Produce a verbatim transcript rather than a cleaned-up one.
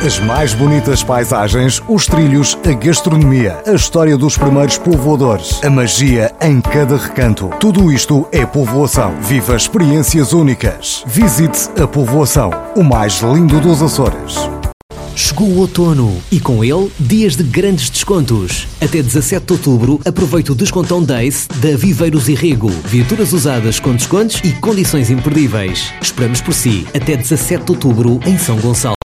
As mais bonitas paisagens, os trilhos, a gastronomia, a história dos primeiros povoadores, a magia em cada recanto. Tudo isto é povoação. Viva experiências únicas. Visite a povoação, o mais lindo dos Açores. Chegou o outono e com ele dias de grandes descontos. Até dezassete de outubro aproveite o Descontão Days da Viveiros e Rego. Viaturas usadas com descontos e condições imperdíveis. Esperamos por si até dezassete de outubro em São Gonçalo.